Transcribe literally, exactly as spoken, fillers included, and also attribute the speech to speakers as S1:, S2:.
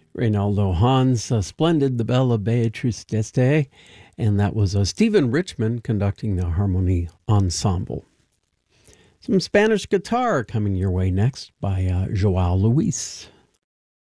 S1: Reynaldo Hahn's uh, splendid The Bella Beatrice d'Este, and that was uh, Stephen Richmond conducting the Harmony Ensemble. Some Spanish guitar coming your way next by uh, Joao Luis.